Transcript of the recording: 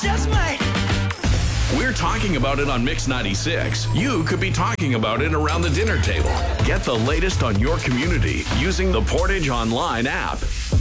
Just might. We're talking about it on Mix 96. You could be talking about it around the dinner table. Get the latest on your community using the Portage Online app.